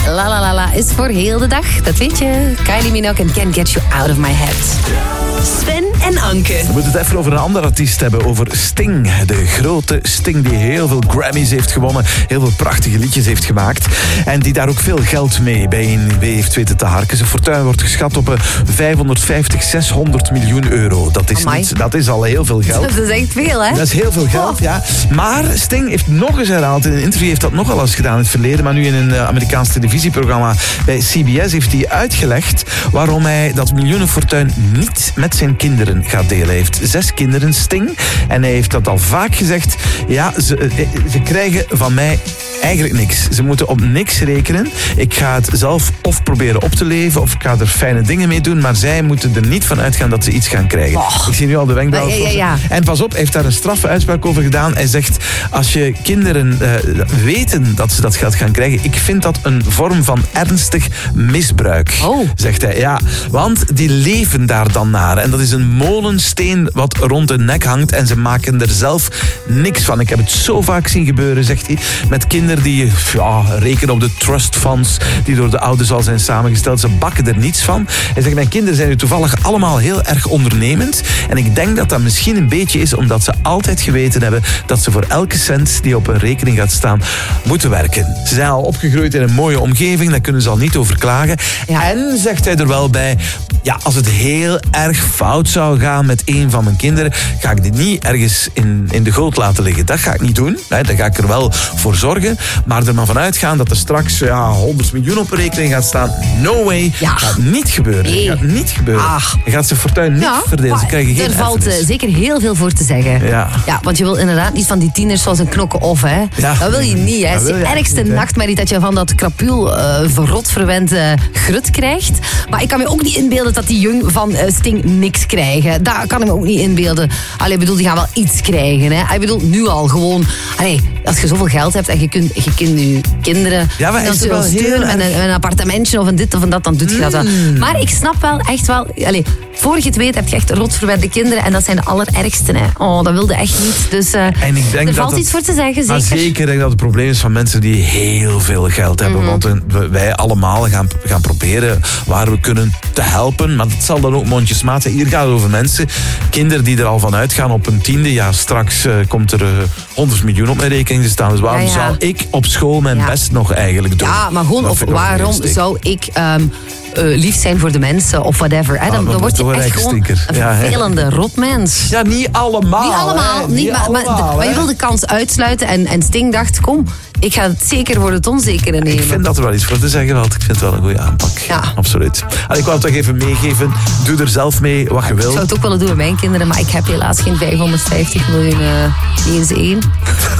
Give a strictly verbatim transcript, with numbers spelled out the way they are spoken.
La La La La is voor heel de dag. Dat weet je. Kylie Minogue en Can't Get You Out of My Head. Sven en Anke. We moeten het even over een andere artiest hebben, over Sting. De grote Sting die heel veel Grammys heeft gewonnen, heel veel prachtige liedjes heeft gemaakt. En die daar ook veel geld mee bij N W heeft weten te harken. Zijn fortuin wordt geschat op vijfhonderdvijftig, zeshonderd miljoen euro. Dat is, niet, dat is al heel veel geld. Dat is echt veel, hè? Dat is heel veel geld, oh. ja. Maar Sting heeft nog eens herhaald, in een interview heeft dat nogal eens gedaan in het verleden, maar nu in een Amerikaans televisieprogramma bij C B S heeft hij uitgelegd waarom hij dat miljoenenfortuin niet met zijn kinderen gaat delen. Hij heeft zes kinderen, Sting. En hij heeft dat al vaak gezegd. Ja, ze, ze krijgen van mij eigenlijk niks. Ze moeten op niks rekenen. Ik ga het zelf of proberen op te leven, of ik ga er fijne dingen mee doen, maar zij moeten er niet van uitgaan dat ze iets gaan krijgen. Oh. Ik zie nu al de wenkbrauwen. Ja, ja, ja. En pas op, hij heeft daar een straffe uitspraak over gedaan. Hij zegt, als je kinderen uh, weten dat ze dat geld gaan krijgen, ik vind dat een vorm van ernstig misbruik. Oh. Zegt hij, ja. Want die leven daar dan naar. En dat is een molensteen wat rond de nek hangt en ze maken er zelf niks van. Ik heb het zo vaak zien gebeuren, zegt hij, met kinderen die ja, rekenen op de trust funds die door de ouders al zijn samengesteld. Ze bakken er niets van. Hij zegt, mijn kinderen zijn nu toevallig allemaal heel erg ondernemend en ik denk dat dat misschien een beetje is omdat ze altijd geweten hebben dat ze voor elke cent die op een rekening gaat staan moeten werken. Ze zijn al opgegroeid in een mooie omgeving, daar kunnen ze al niet over klagen. Ja. En, zegt hij er wel bij, ja, als het heel erg fout zou gaan met een van mijn kinderen, ga ik die niet ergens in, in de goot laten liggen. Dat ga ik niet doen. Nee, daar ga ik er wel voor zorgen. Maar er maar vanuit gaan dat er straks ja, honderd miljoen op een rekening gaat staan. No way. Ja. Gaat niet gebeuren. Nee. Gaat niet gebeuren. Ach. Je gaat zijn fortuin niet Ja, verdelen. Ze krijgen geen er valt erfenis. uh, zeker heel veel voor te zeggen. Ja. Ja, want je wil inderdaad niet van die tieners zoals een knokken of, hè. Ja. Dat wil je niet, hè. Dat Het is wil de je ergste niet, hè. nachtmerrie dat je van dat krapul uh, verrot verwende grut krijgt. Maar ik kan me ook niet inbeelden dat die jong van uh, Sting niks krijgen. Dat kan ik me ook niet inbeelden. Allee, ik bedoel, die gaan wel iets krijgen, hè. Ik bedoel, nu al gewoon... Allee, als je zoveel geld hebt en je kunt je, kunt je kinderen Ja, maar dan is er wel steunen heel met een, erg... met een appartementje of een dit of een dat, dan doet je dat wel. Maar ik snap wel, echt wel... Allee, voor je het weet heb je echt rotverwende kinderen en dat zijn de allerergste, hè. Oh, dat wilde echt niet. Dus uh, En ik denk er dat valt het, iets voor te zeggen, maar zeker. zeker denk ik dat het probleem is van mensen die heel veel geld hebben. Mm-hmm. Want we, wij allemaal gaan, gaan proberen waar we kunnen te helpen. Maar dat zal dan ook mondjesmaat zijn. Hier gaat het over mensen, kinderen die er al van uitgaan op een tiende. Ja, straks uh, komt er uh, honderd miljoen op mijn rekening te staan. Dus waarom Ja, ja. zou ik op school mijn Ja. best nog eigenlijk doen? Ja, maar gewoon, Dat of vind ik nog waarom een zou ik um, uh, lief zijn voor de mensen of whatever. Hè? Dan, Ah, dan dat word is je toch een echt gewoon rijkstinker. een Ja, hè. vervelende rotmens. Ja, niet allemaal. Niet allemaal, hè. niet, Niet maar, maar, allemaal, maar je hè. wil de kans uitsluiten en, en Sting dacht, kom, ik ga het zeker voor het onzekere nemen. Ik vind dat er wel iets voor te zeggen valt. Ik vind het wel een goede aanpak. Ja. Absoluut. Allee, ik wou het toch even meegeven. Doe er zelf mee wat je Ik wil. zou het ook willen doen met mijn kinderen, maar ik heb helaas geen vijfhonderdvijftig miljoen, uh, niet eens één.